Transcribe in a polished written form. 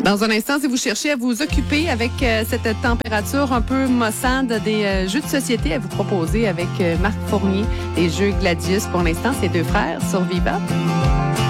Dans un instant, si vous cherchez à vous occuper avec cette température un peu maussade des jeux de société à vous proposer avec Marc Fournier, les jeux Gladius. Pour l'instant, c'est deux frères sur Viva.